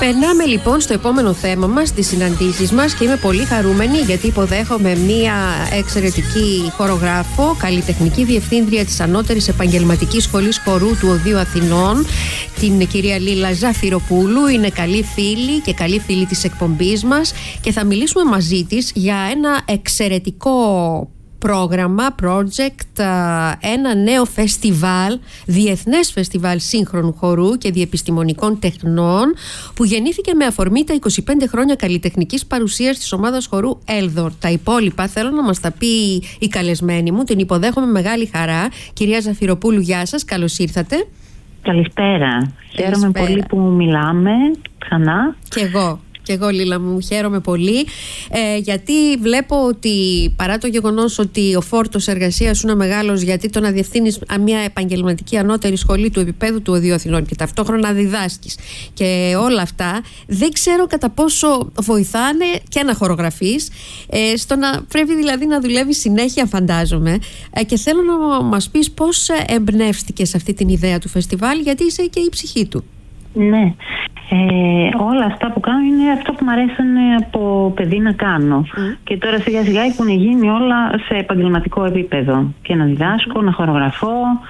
Περνάμε λοιπόν στο επόμενο θέμα μας, τις συναντήσεις μας, και είμαι πολύ χαρούμενη γιατί υποδέχομαι μία εξαιρετική χορογράφο, καλλιτεχνική διευθύντρια της Ανώτερης Επαγγελματικής Σχολής Χορού του Οδείου Αθηνών, την κυρία Λίλα Ζαφυροπούλου. Είναι καλή φίλη και καλή φίλη της εκπομπής μας και θα μιλήσουμε μαζί της για ένα εξαιρετικό πρόγραμμα, project, ένα νέο φεστιβάλ, διεθνές φεστιβάλ σύγχρονου χορού και διεπιστημονικών τεχνών, που γεννήθηκε με αφορμή τα 25 χρόνια καλλιτεχνικής παρουσίας της ομάδας χορού Έλδορ. Τα υπόλοιπα θέλω να μας τα πει η καλεσμένη μου, την υποδέχομαι με μεγάλη χαρά. Κυρία Ζαφυροπούλου, γεια σας, καλώς ήρθατε. Καλησπέρα. Χαίρομαι πολύ που μιλάμε ξανά. Και εγώ Λίλα μου, χαίρομαι πολύ, γιατί βλέπω ότι παρά το γεγονός ότι ο φόρτος εργασίας σου είναι μεγάλος, γιατί το να διευθύνεις μια επαγγελματική ανώτερη σχολή του επίπεδου του Οδείου Αθηνών και ταυτόχρονα διδάσκεις και όλα αυτά, δεν ξέρω κατά πόσο βοηθάνε και να χορογραφείς, στο να πρέπει δηλαδή να δουλεύεις συνέχεια, φαντάζομαι, και θέλω να μας πεις πώς εμπνεύστηκες αυτή την ιδέα του φεστιβάλ, γιατί είσαι και η ψυχή του. Ναι, όλα αυτά που κάνω είναι αυτό που μου αρέσανε από παιδί να κάνω. Και τώρα σιγά σιγά έχουν γίνει όλα σε επαγγελματικό επίπεδο. Και να διδάσκω, να χορογραφώ.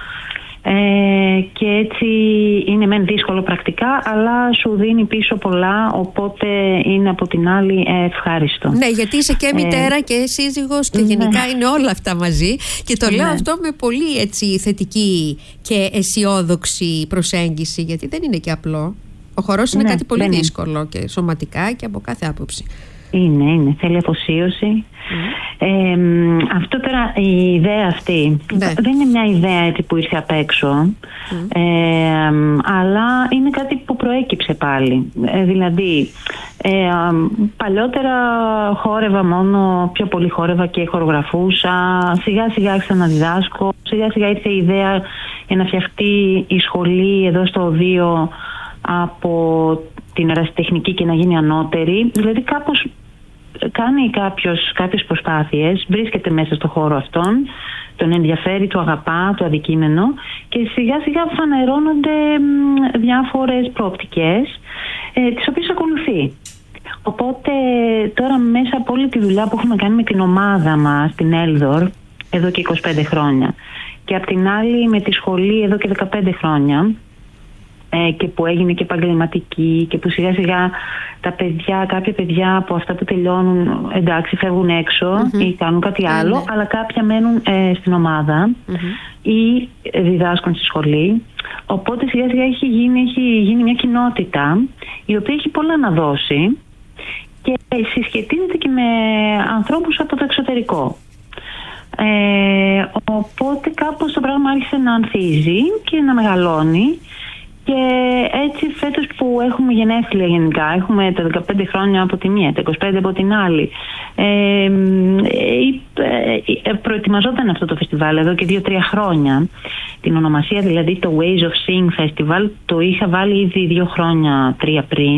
Και έτσι είναι μεν δύσκολο πρακτικά, αλλά σου δίνει πίσω πολλά, οπότε είναι από την άλλη ευχάριστο. Ναι, γιατί είσαι και μητέρα και σύζυγος και γενικά είναι όλα αυτά μαζί, και το λέω αυτό με πολύ έτσι θετική και αισιόδοξη προσέγγιση, γιατί δεν είναι και απλό. Ο χορός είναι κάτι πολύ δύσκολο και σωματικά και από κάθε άποψη. Είναι, θέλει αφοσίωση. Αυτό τώρα, η ιδέα αυτή δεν είναι μια ιδέα έτσι που ήρθε απ' έξω, αλλά είναι κάτι που προέκυψε πάλι. Δηλαδή, παλιότερα χόρευα μόνο, πιο πολύ χόρευα και χορογραφούσα. Σιγά σιγά άρχισα να διδάσκω. Σιγά σιγά ήρθε η ιδέα για να φτιαχτεί η σχολή εδώ στο Οδείο από την ερασιτεχνική και να γίνει ανώτερη. Δηλαδή κάπως κάνει κάποιες προσπάθειες, βρίσκεται μέσα στο χώρο αυτόν, τον ενδιαφέρει, το αγαπά, το αντικείμενο, και σιγά σιγά φανερώνονται διάφορες προοπτικές, τις οποίες ακολουθεί. Οπότε τώρα μέσα από όλη τη δουλειά που έχουμε κάνει με την ομάδα μας, την Έλδορ, εδώ και 25 χρόνια, και απ' την άλλη με τη σχολή εδώ και 15 χρόνια, και που έγινε και επαγγελματική, και που σιγά σιγά κάποια παιδιά από αυτά που τελειώνουν, εντάξει, φεύγουν έξω ή κάνουν κάτι άλλο, αλλά κάποια μένουν στην ομάδα ή διδάσκουν στη σχολή. Οπότε σιγά σιγά έχει γίνει μια κοινότητα η οποία έχει πολλά να δώσει και συσχετίζεται και με ανθρώπους από το εξωτερικό. Οπότε κάπως το πράγμα άρχισε να ανθίζει και να μεγαλώνει. Και έτσι φέτος που έχουμε γενέθλια γενικά, έχουμε τα 15 χρόνια από τη μία, τα 25 από την άλλη, προετοιμαζόταν αυτό το φεστιβάλ εδώ και 2-3 χρόνια. Την ονομασία δηλαδή, το Ways of Seeing Festival, το είχα βάλει ήδη 2 χρόνια, 3 πριν,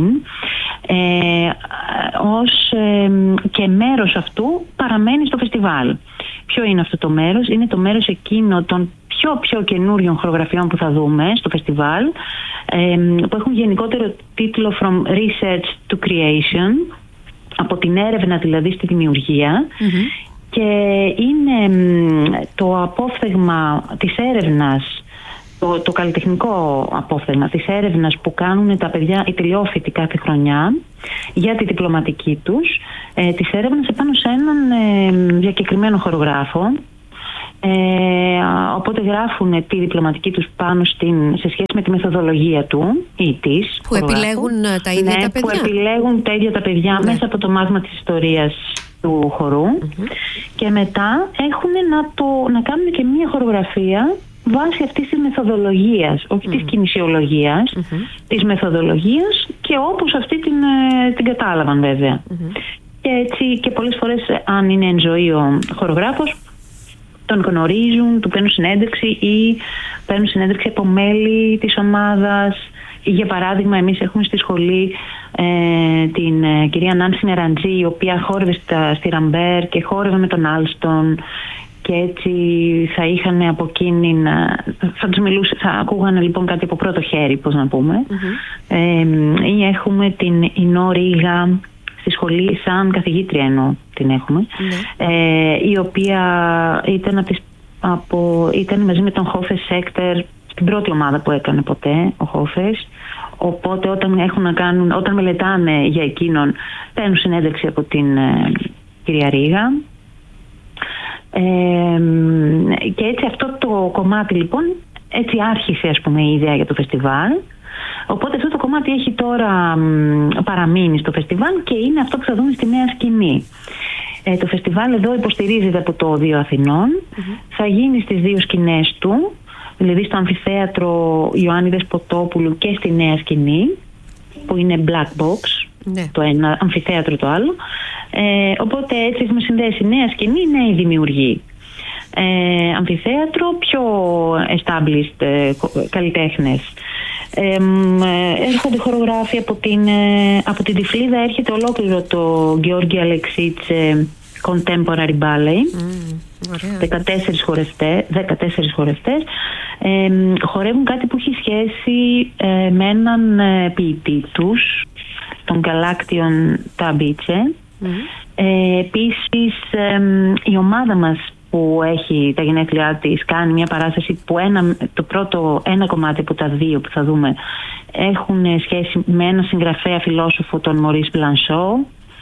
και μέρος αυτού παραμένει στο φεστιβάλ. Ποιο είναι αυτό το μέρος? Είναι το μέρος εκείνο των πιο καινούριων χορογραφιών που θα δούμε στο φεστιβάλ, που έχουν γενικότερο τίτλο From Research to Creation, από την έρευνα δηλαδή στη δημιουργία, και είναι το απόφθεγμα της έρευνας, το καλλιτεχνικό απόφθεγμα της έρευνας που κάνουν τα παιδιά οι τελειόφοιτοι κάθε χρονιά για τη διπλωματική τους, της έρευνας επάνω σε έναν διακεκριμένο χορογράφο. Οπότε γράφουν τη διπλωματική τους πάνω σε σχέση με τη μεθοδολογία του ή της. Που επιλέγουν τα ίδια τα παιδιά. Που επιλέγουν τα ίδια τα παιδιά μέσα από το μάθημα της ιστορίας του χορού. Και μετά έχουν να κάνουν και μία χορογραφία βάσει αυτής της μεθοδολογίας, όχι της κινησιολογίας, της μεθοδολογίας, και όπως αυτή την κατάλαβαν βέβαια. Και έτσι και πολλές φορές, αν είναι εν ζωή ο χορογράφος, τον γνωρίζουν, του παίρνουν συνέντευξη ή παίρνουν συνέντευξη από μέλη της ομάδας. Για παράδειγμα, εμείς έχουμε στη σχολή την κυρία Νάνση Νεραντζή, η οποία χόρευε στη Ραμπέρ και χόρευε με τον Άλστον, και έτσι θα είχαν από εκείνη θα ακούγανε λοιπόν κάτι από πρώτο χέρι, πώς να πούμε. Ή έχουμε την Ινώ Ρίγα στη σχολή, σαν καθηγήτρια εννοώ την έχουμε, η οποία ήταν μαζί με τον Χόφες Σέκτερ στην πρώτη ομάδα που έκανε ποτέ ο Χόφες. Οπότε όταν μελετάνε για εκείνον, παίρνουν συνέντευξη από την κυρία Ρίγα. Και έτσι αυτό το κομμάτι λοιπόν, έτσι άρχισε ας πούμε η ιδέα για το φεστιβάλ. Οπότε αυτό το κομμάτι έχει τώρα παραμείνει στο φεστιβάλ και είναι αυτό που θα δούμε στη Νέα Σκηνή. Το φεστιβάλ εδώ υποστηρίζεται από το Οδείο Αθηνών. Θα γίνει στις δύο σκηνές του, δηλαδή στο Αμφιθέατρο Ιωάννη Δεσποτόπουλου και στη Νέα Σκηνή, που είναι black box, το ένα αμφιθέατρο το άλλο. Οπότε έτσι έχουμε συνδέσει Νέα Σκηνή, νέοι δημιουργοί. Αμφιθέατρο, πιο established καλλιτέχνες. Έρχονται χορογράφοι από την Τυφλίδα, έρχεται ολόκληρο το Γεώργη Αλεξίτσε Contemporary Ballet. 14 χορευτές χορεύουν κάτι που έχει σχέση με έναν ποιητή τους, τον Καλάκτιον Ταμπίτσε. Επίσης η ομάδα μας που έχει τα γενέθλιά της κάνει μια παράσταση που ένα κομμάτι από τα δύο που θα δούμε έχουν σχέση με ένα συγγραφέα φιλόσοφο, τον Μωρίς Μπλανσό.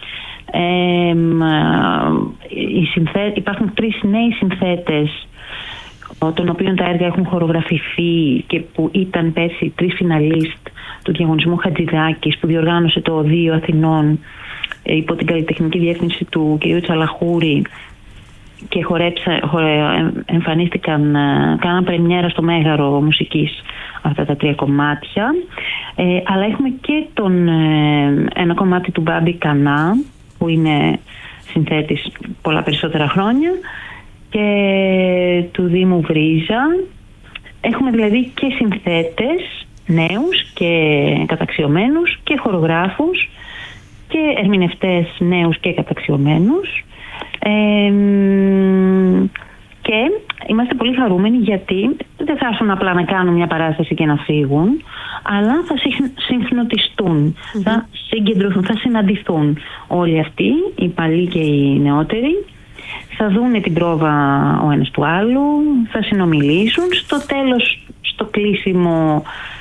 Υπάρχουν 3 νέοι συνθέτες των οποίων τα έργα έχουν χορογραφηθεί και που ήταν πέρσι 3 φιναλίστ του διαγωνισμού Χατζηδάκης που διοργάνωσε το Οδείο Αθηνών υπό την καλλιτεχνική διεύθυνση του κ. Τσαλαχούρη και εμφανίστηκαν, κάναν πρεμιέρα στο Μέγαρο Μουσικής αυτά τα 3 κομμάτια. Αλλά έχουμε και ένα κομμάτι του Μπάμπη Κανά που είναι συνθέτης πολλά περισσότερα χρόνια και του Δήμου Βρίζα. Έχουμε δηλαδή και συνθέτες νέους και καταξιωμένους και χορογράφους και ερμηνευτές νέους και καταξιωμένους. Και είμαστε πολύ χαρούμενοι γιατί δεν θα έρθουν απλά να κάνουν μια παράσταση και να φύγουν, αλλά θα συγχρονιστούν, θα συγκεντρωθούν, θα συναντηθούν όλοι αυτοί, οι παλιοί και οι νεότεροι, θα δούνε την πρόβα ο ένας του άλλου, θα συνομιλήσουν, στο τέλος, στο κλείσιμο,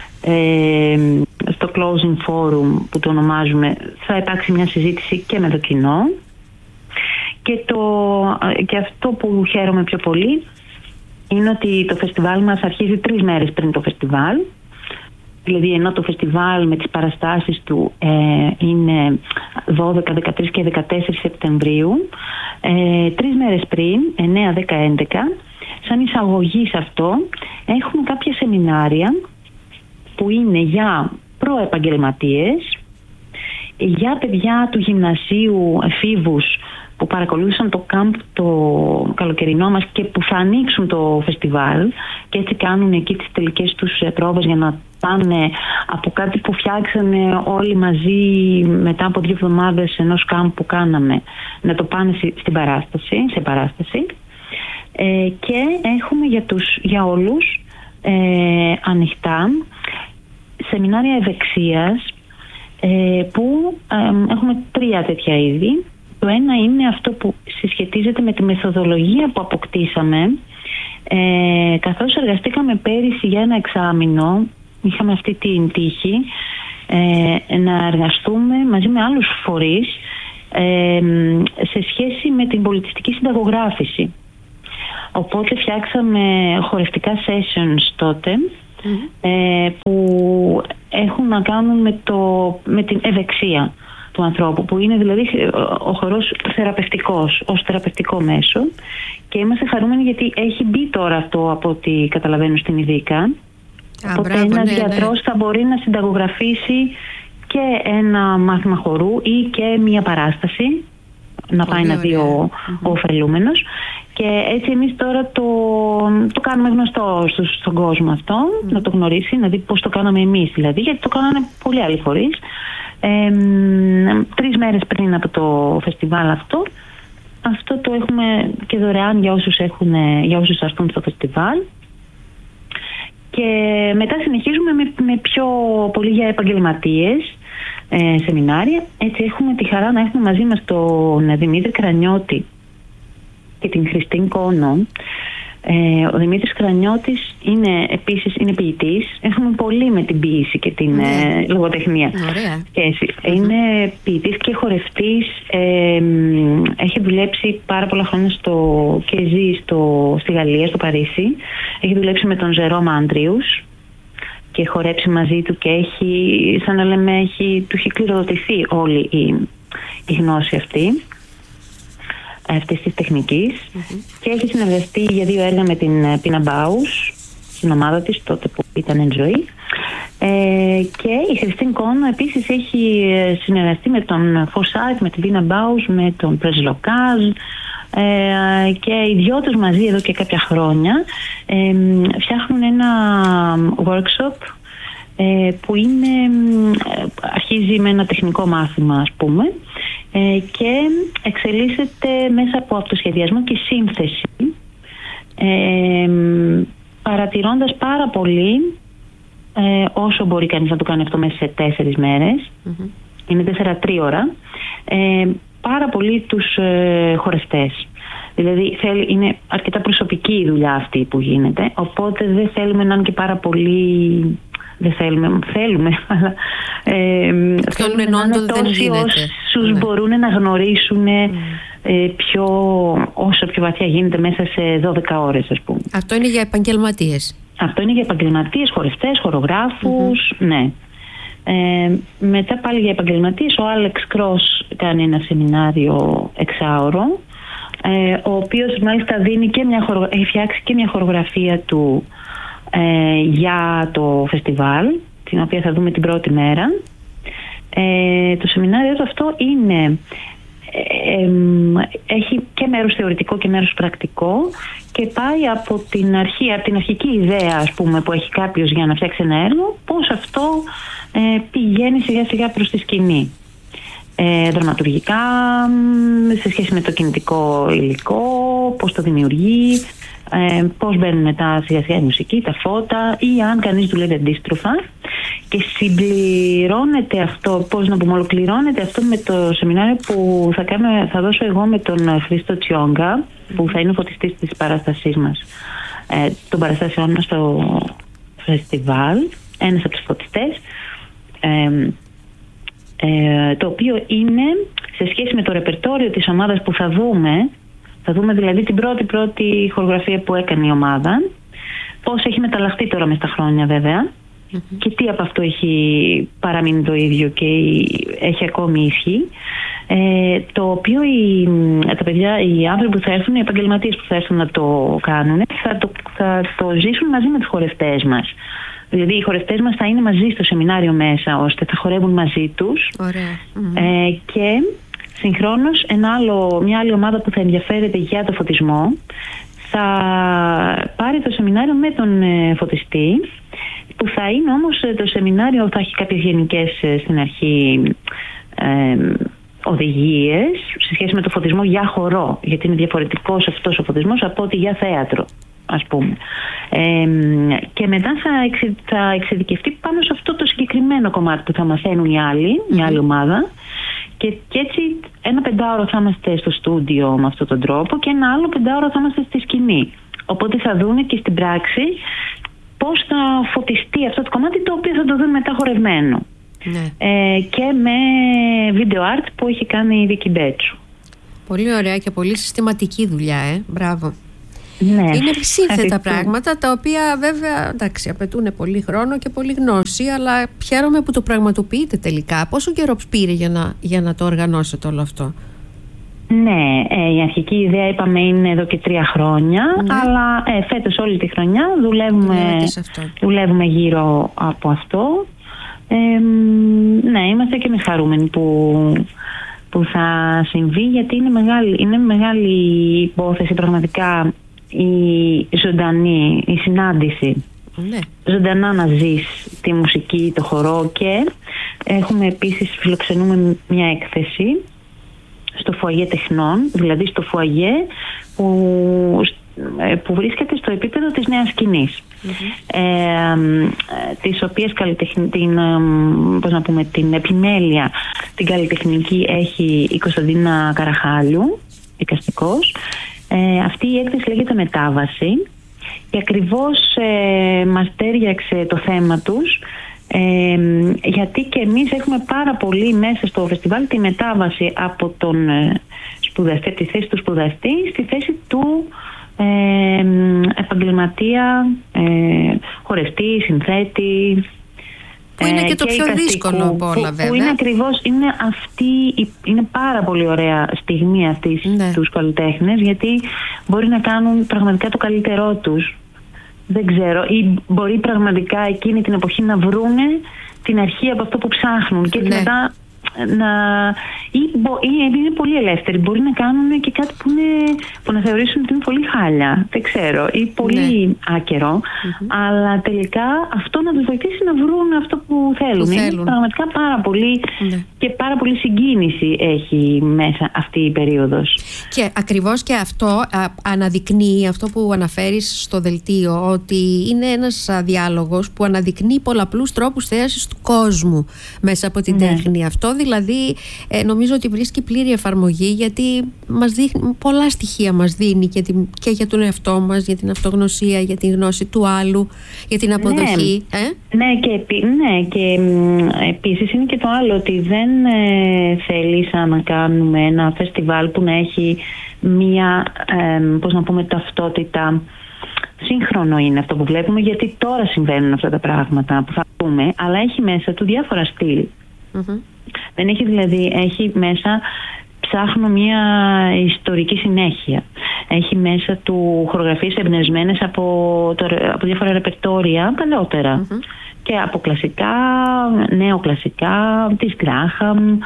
στο closing forum που το ονομάζουμε, θα υπάρξει μια συζήτηση και με το κοινό. Και αυτό που χαίρομαι πιο πολύ είναι ότι το φεστιβάλ μας αρχίζει 3 μέρες πριν το φεστιβάλ. Δηλαδή ενώ το φεστιβάλ με τις παραστάσεις του είναι 12, 13 και 14 Σεπτεμβρίου, 3 μέρες πριν, 9, 10, 11, σαν εισαγωγή σε αυτό, έχουμε κάποια σεμινάρια που είναι για προεπαγγελματίες, για παιδιά του γυμνασίου, εφήβους που παρακολούθησαν το κάμπ το καλοκαιρινό μας και που θα ανοίξουν το φεστιβάλ και έτσι κάνουν εκεί τις τελικές τους πρόβες για να πάνε από κάτι που φτιάξανε όλοι μαζί μετά από 2 εβδομάδες ενός κάμπ που κάναμε να το πάνε σε παράσταση. Και έχουμε για όλους ανοιχτά σεμινάρια ευεξίας που έχουμε 3 τέτοια είδη. Το ένα είναι αυτό που συσχετίζεται με τη μεθοδολογία που αποκτήσαμε καθώς εργαστήκαμε πέρυσι για 1 εξάμηνο. Είχαμε αυτή την τύχη να εργαστούμε μαζί με άλλους φορείς σε σχέση με την πολιτιστική συνταγογράφηση. Οπότε φτιάξαμε χορευτικά sessions τότε που έχουν να κάνουν με την ευεξία του ανθρώπου, που είναι δηλαδή ο χορός θεραπευτικός, ως θεραπευτικό μέσο, και είμαστε χαρούμενοι γιατί έχει μπει τώρα αυτό από ό,τι καταλαβαίνω στην ΙΔΙΚΑ. Οπότε ένας γιατρός θα μπορεί να συνταγογραφήσει και ένα μάθημα χορού ή και μία παράσταση, να πάει να δει ο ωφελούμενος. Και έτσι εμείς τώρα το κάνουμε γνωστό στον κόσμο αυτό, να το γνωρίσει, να δει πώς το κάναμε εμείς δηλαδή, γιατί το κάνανε πολλοί άλλοι φορείς. 3 μέρες πριν από το φεστιβάλ αυτό αυτό το έχουμε και δωρεάν για όσους έρθουν στο φεστιβάλ. Και μετά συνεχίζουμε με πιο πολύ για επαγγελματίες σεμινάρια. Έτσι έχουμε τη χαρά να έχουμε μαζί μας τον Δημήτρη Κρανιώτη και την Χριστίν Κόνο. Ο Δημήτρης Κρανιώτης είναι ποιητής. Έχουμε πολύ με την ποίηση και την λογοτεχνία σχέση. Είναι ποιητής και χορευτής. Έχει δουλέψει πάρα πολλά χρόνια και ζει στη Γαλλία, στο Παρίσι. Έχει δουλέψει με τον Ζερόμ Άντριους και χορέψει μαζί του και σαν να λέμε, του έχει κληροδοτηθεί όλη η γνώση αυτής της τεχνικής και έχει συνεργαστεί για 2 έργα με την Πίνα Μπάους στην ομάδα της τότε που ήταν εν ζωή, και η Χριστίν Κόνο επίσης έχει συνεργαστεί με τον Φωσάρτ, με την Πίνα Μπάους, με τον Πρες Λοκάζ, και οι δυο τους μαζί εδώ και κάποια χρόνια φτιάχνουν ένα workshop που αρχίζει με ένα τεχνικό μάθημα, ας πούμε, και εξελίσσεται μέσα από το σχεδιασμό και σύνθεση, παρατηρώντας πάρα πολύ, όσο μπορεί κανείς να το κάνει αυτό μέσα σε 4 μέρες, είναι 4 τρίωρα, πάρα πολύ τους χορευτές. Δηλαδή είναι αρκετά προσωπική η δουλειά αυτή που γίνεται, οπότε δεν θέλουμε να είναι και πάρα πολύ... Δεν θέλουμε, αλλά θέλουμε να είναι τόσοι όσους μπορούν να γνωρίσουν όσο πιο βαθιά γίνεται μέσα σε 12 ώρες, ας πούμε. Αυτό είναι για επαγγελματίες. Αυτό είναι για επαγγελματίες, χορευτές, χορογράφους, ναι. Μετά πάλι για επαγγελματίες, ο Άλεξ Κρός κάνει ένα σεμινάριο 6ωρο, ο οποίος μάλιστα έχει φτιάξει και μια χορογραφία του για το φεστιβάλ, την οποία θα δούμε την πρώτη μέρα. Το σεμινάριο αυτό έχει και μέρος θεωρητικό και μέρος πρακτικό και πάει από την αρχική ιδέα, ας πούμε, που έχει κάποιος για να φτιάξει ένα έργο, πώς αυτό πηγαίνει σιγά σιγά προς τη σκηνή. Δραματουργικά, σε σχέση με το κινητικό υλικό, πώς το δημιουργεί, πώς μπαίνουν μετά σιγά σιγά η μουσική, τα φώτα, ή αν κανείς δουλεύει αντίστροφα, και συμπληρώνεται αυτό, ολοκληρώνεται αυτό με το σεμινάριο που θα δώσω εγώ με τον Χρήστο Τσιόγκα, που θα είναι ο φωτιστής της παράστασής μας, των παραστάσεών μας στο φεστιβάλ, ένας από τους φωτιστές, το οποίο είναι σε σχέση με το ρεπερτόριο της ομάδας που θα δούμε δηλαδή την πρώτη χορογραφία που έκανε η ομάδα, πώς έχει μεταλλαχθεί τώρα μες τα χρόνια βέβαια, και τι από αυτό έχει παραμείνει το ίδιο και έχει ακόμη ισχύ, το οποίο τα παιδιά, οι άνθρωποι που θα έρθουν, οι επαγγελματίες που θα έρθουν να το κάνουν, θα το ζήσουν μαζί με τους χορευτές μας. Δηλαδή οι χορευτές μας θα είναι μαζί στο σεμινάριο μέσα, ώστε θα χορεύουν μαζί τους. Και συγχρόνως μια άλλη ομάδα που θα ενδιαφέρεται για το φωτισμό θα πάρει το σεμινάριο με τον φωτιστή, που θα είναι όμως το σεμινάριο, θα έχει κάποιες γενικές στην αρχή οδηγίες σε σχέση με το φωτισμό για χορό, γιατί είναι διαφορετικός αυτός ο φωτισμός από ότι για θέατρο, ας πούμε. Και μετά θα εξειδικευτεί πάνω σε αυτό το συγκεκριμένο κομμάτι που θα μαθαίνουν μια άλλη ομάδα, και έτσι ένα 5ωρο θα είμαστε στο στούντιο με αυτόν τον τρόπο και ένα άλλο 5ωρο θα είμαστε στη σκηνή. Οπότε θα δούνε και στην πράξη πώς θα φωτιστεί αυτό το κομμάτι, το οποίο θα το δουν μετά χορευμένο. Και με video art που έχει κάνει η Βίκη Μπέτσου. Πολύ ωραία και πολύ συστηματική δουλειά, μπράβο. Ναι, είναι σύνθετα πράγματα, τα οποία βέβαια εντάξει, απαιτούν πολύ χρόνο και πολύ γνώση, αλλά χαίρομαι που το πραγματοποιείτε τελικά. Πόσο καιρό πήρε για να το οργανώσετε όλο αυτό? Ναι, η αρχική ιδέα είπαμε είναι εδώ και 3 χρόνια, αλλά φέτος όλη τη χρονιά δουλεύουμε γύρω από αυτό. Ναι, είμαστε και εμείς χαρούμενοι που θα συμβεί, γιατί είναι μεγάλη υπόθεση πραγματικά η συνάντηση. Ζωντανά να ζεις τη μουσική, το χορό, και έχουμε επίσης φιλοξενούμε μια έκθεση στο φουαγέ τεχνών, δηλαδή στο φουαγέ που βρίσκεται στο επίπεδο της νέας σκηνής, της οποίας την επιμέλεια, την καλλιτεχνική έχει η Κωνσταντίνα Καραχάλιου, δικαστικός. Αυτή η έκθεση λέγεται Μετάβαση και ακριβώς μας τέριαξε το θέμα τους, γιατί και εμείς έχουμε πάρα πολύ μέσα στο φεστιβάλ τη μετάβαση από τον σπουδαστή, από τη θέση του σπουδαστή στη θέση του επαγγελματία, χορευτή, συνθέτη, που είναι και το πιο δύσκολο από όλα, βέβαια. Που είναι ακριβώς, είναι πάρα πολύ ωραία στιγμή αυτή στους καλλιτέχνες, γιατί μπορεί να κάνουν πραγματικά το καλύτερό τους. Δεν ξέρω, ή μπορεί πραγματικά εκείνη την εποχή να βρούνε την αρχή από αυτό που ψάχνουν και μετά ή είναι πολύ ελεύθεροι, μπορεί να κάνουν και κάτι που να θεωρήσουν ότι είναι πολύ χάλια, δεν ξέρω, ή πολύ άκερο, αλλά τελικά αυτό να τους βοηθήσει να βρουν αυτό που θέλουν. Είναι πραγματικά πάρα πολύ και πάρα πολύ συγκίνηση έχει μέσα αυτή η περίοδος. Και ακριβώς και αυτό αναδεικνύει αυτό που αναφέρεις στο δελτίο, ότι είναι ένας διάλογος που αναδεικνύει πολλαπλούς τρόπους θέασης του κόσμου μέσα από την τέχνη. Αυτό δηλαδή νομίζω ότι βρίσκει πλήρη εφαρμογή, γιατί μας δείχνει, πολλά στοιχεία μας δίνει και για τον εαυτό μας, για την αυτογνωσία, για την γνώση του άλλου, για την αποδοχή. Και επίσης είναι και το άλλο, ότι δεν θέλησα να κάνουμε ένα φεστιβάλ που να έχει μία ταυτότητα. Σύγχρονο είναι αυτό που βλέπουμε, γιατί τώρα συμβαίνουν αυτά τα πράγματα που θα πούμε, αλλά έχει μέσα του διάφορα στυλ. Δεν έχει, δηλαδή, έχει μέσα, ψάχνω μια ιστορική συνέχεια. Έχει μέσα του χορογραφίες εμπνευσμένες από διάφορα ρεπερτόρια παλαιότερα. Και από κλασικά, νεοκλασικά, της Γκράχαμ,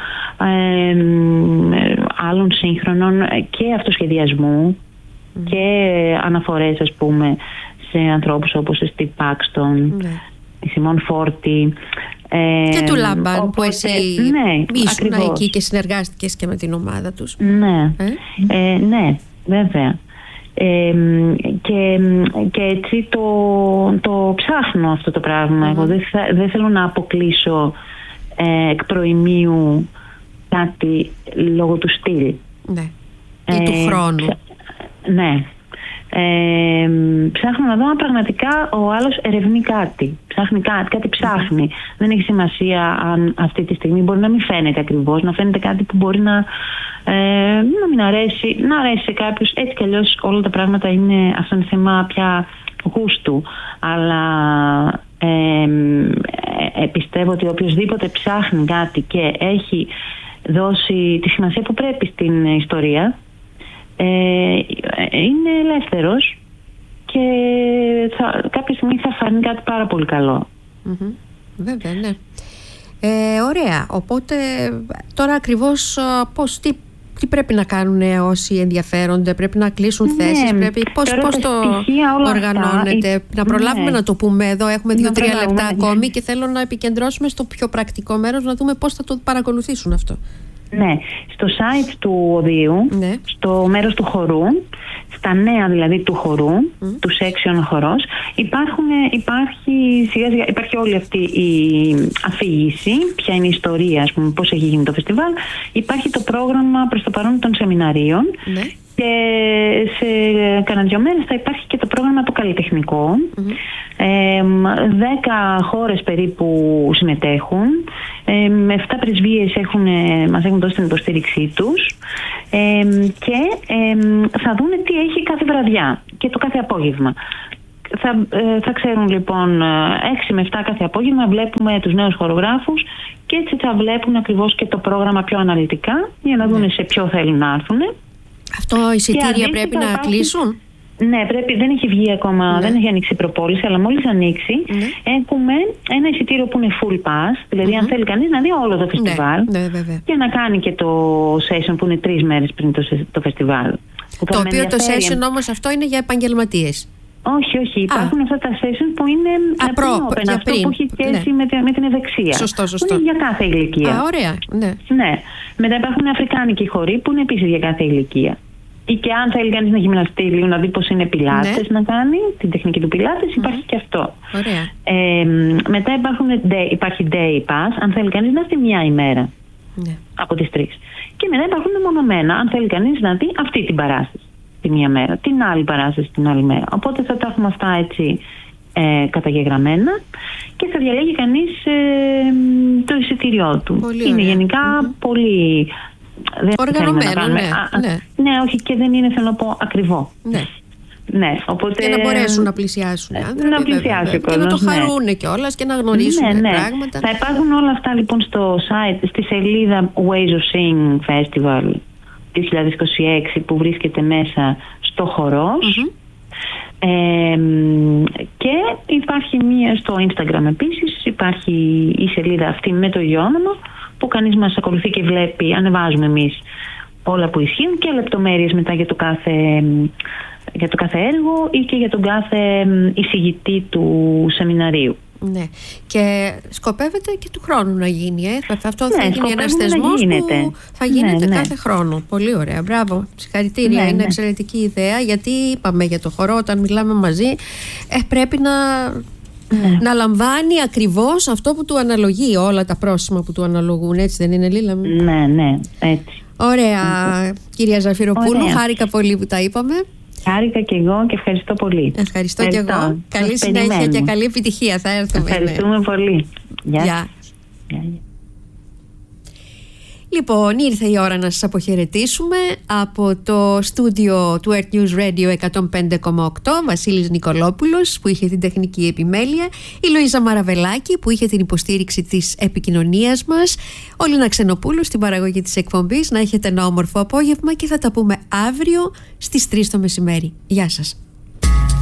άλλων σύγχρονων και αυτοσχεδιασμού και αναφορές, ας πούμε, σε ανθρώπους όπως η Steve Paxton, η Simone Forti, και του Λάμπαν, που εσύ ήσουν εκεί και συνεργάστηκες και με την ομάδα τους. Ναι, βέβαια. Και έτσι το ψάχνω αυτό το πράγμα. Εγώ δεν θέλω να αποκλείσω εκ προημίου κάτι λόγω του στυλ. Ή του χρόνου. Ναι. Ψάχνω να δω αν πραγματικά ο άλλος ερευνεί κάτι. Ψάχνει κάτι ψάχνει. Δεν έχει σημασία αν αυτή τη στιγμή μπορεί να μην φαίνεται ακριβώς, να φαίνεται κάτι που μπορεί να μην αρέσει, να αρέσει σε κάποιους. Έτσι κι αλλιώς όλα τα πράγματα είναι, αυτό είναι θέμα πια γούστου. Αλλά πιστεύω ότι οποιοσδήποτε ψάχνει κάτι και έχει δώσει τη σημασία που πρέπει στην ιστορία, είναι ελεύθερος και κάποια στιγμή θα φανεί κάτι πάρα πολύ καλό. Βέβαια, ναι. Ωραία. Οπότε τώρα ακριβώς τι πρέπει να κάνουν όσοι ενδιαφέρονται? Πρέπει να κλείσουν θέσεις? Πώς το οργανώνετε? Να προλάβουμε να το πούμε εδώ. Έχουμε 2-3 λεπτά ακόμη και θέλω να επικεντρώσουμε στο πιο πρακτικό μέρος, να δούμε πώς θα το παρακολουθήσουν αυτό. Ναι, στο site του Οδείου, στο μέρος του χορού, στα νέα δηλαδή του χορού, του section χορός, υπάρχει όλη αυτή η αφήγηση, ποια είναι η ιστορία, ας πούμε, πώς έχει γίνει το φεστιβάλ. Υπάρχει το πρόγραμμα προς το παρόν των σεμιναρίων και σε κανένα 2 μέρες θα υπάρχει και το πρόγραμμα το καλλιτεχνικό. 10 χώρες περίπου συμμετέχουν, 7 πρεσβείες μας έχουν δώσει την υποστήριξή τους και θα δούνε τι έχει κάθε βραδιά και το κάθε απόγευμα. Θα ξέρουν λοιπόν 6 με 7 κάθε απόγευμα, βλέπουμε τους νέους χορογράφους και έτσι θα βλέπουν ακριβώς και το πρόγραμμα πιο αναλυτικά για να δούνε σε ποιο θέλουν να έρθουν. Αυτό εισιτήρια πρέπει να κλείσουν? Ναι, δεν έχει βγει ακόμα, δεν έχει ανοίξει η προπόληση, αλλά μόλις ανοίξει έχουμε ένα εισιτήριο που είναι full pass, δηλαδή αν θέλει κανείς να δει όλο το φεστιβάλ και να κάνει και το session που είναι 3 μέρες πριν το φεστιβάλ. Το οποίο το session όμως αυτό είναι για επαγγελματίες. Όχι. Υπάρχουν αυτά τα sessions που είναι open, αυτό που έχει σχέση με την ευεξία. Σωστό. Που είναι για κάθε ηλικία. Ωραία. Ναι. Μετά υπάρχουν αφρικάνικοι χοροί που είναι επίσης για κάθε ηλικία. Ή και αν θέλει κανείς να γυμναστεί λίγο, να δει πώς είναι πιλάτες να κάνει, την τεχνική του πιλάτες, υπάρχει και αυτό. Ωραία. Μετά υπάρχει day pass, αν θέλει κανείς να έρθει μια ημέρα από τις 3. Και μετά υπάρχουν μεμονωμένα, αν θέλει κανείς να δει αυτή την παράσταση τη μία μέρα, την άλλη παράσταση την άλλη μέρα. Οπότε θα τα έχουμε αυτά έτσι καταγεγραμμένα και θα διαλέγει κανείς το εισιτήριό του. Είναι γενικά πολύ... οργανωμένο, ναι, όχι, και δεν είναι, θέλω να πω, ακριβό. Ναι, οπότε... Και να μπορέσουν να πλησιάσουν οι άνθρωποι. Να πλησιάσει ο κόσμος. Και να το χαρούνε κιόλας και να γνωρίσουν πράγματα. Θα υπάρχουν όλα αυτά λοιπόν στο site, στη σελίδα Ways of Seeing Festival 2026 που βρίσκεται μέσα στο χορός. Και υπάρχει στο Instagram επίσης, υπάρχει η σελίδα αυτή με το ίδιο όνομα που κανείς μας ακολουθεί και βλέπει, ανεβάζουμε εμείς όλα που ισχύουν και λεπτομέρειες μετά για το κάθε έργο ή και για τον κάθε εισηγητή του σεμιναρίου. Ναι. Και σκοπεύετε και του χρόνου να γίνει. Αυτό θα γίνει ένας θεσμός που θα γίνεται κάθε χρόνο. Πολύ ωραία. Μπράβο. Συγχαρητήρια. Είναι εξαιρετική ιδέα, γιατί είπαμε για το χορό όταν μιλάμε μαζί πρέπει να λαμβάνει ακριβώς αυτό που του αναλογεί, όλα τα πρόσημα που του αναλογούν. Έτσι δεν είναι, Λίλα? Ναι, έτσι. Ωραία, κυρία Ζαφυροπούλου. Χάρηκα πολύ που τα είπαμε. Χάρηκα και εγώ και ευχαριστώ πολύ. Ευχαριστώ και εγώ. Καλή συνέχεια και καλή επιτυχία. Θα έρθουμε. Ευχαριστούμε πολύ. Γεια. Λοιπόν, ήρθε η ώρα να σας αποχαιρετήσουμε από το στούντιο του Earth News Radio 105,8. Βασίλης Νικολόπουλος που είχε την τεχνική επιμέλεια, η Λουίζα Μαραβελάκη που είχε την υποστήριξη της επικοινωνίας μας, ο Λίνα Ξενοπούλου στην παραγωγή της εκπομπής. Να έχετε ένα όμορφο απόγευμα και θα τα πούμε αύριο στις 3 το μεσημέρι. Γεια σας.